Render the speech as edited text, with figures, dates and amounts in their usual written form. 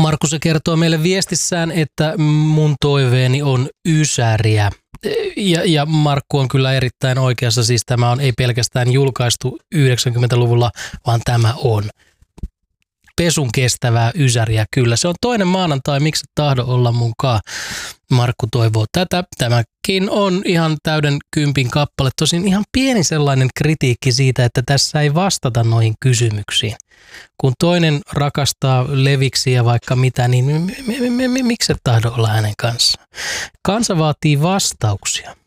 Markku se kertoo meille viestissään, että mun toiveeni on ysäriä. Ja Markku on kyllä erittäin oikeassa, siis tämä on ei pelkästään julkaistu 90-luvulla, vaan tämä on pesun kestävää ysäriä. Kyllä, se on toinen maanantai, miksi tahdo olla munkaan. Markku toivoo tätä. Tämäkin on ihan täyden 10 kappale. Tosin ihan pieni sellainen kritiikki siitä, että tässä ei vastata noihin kysymyksiin. Kun toinen rakastaa leviksiä vaikka mitä, niin miksi et tahdo olla hänen kanssaan? Kansa vaatii vastauksia.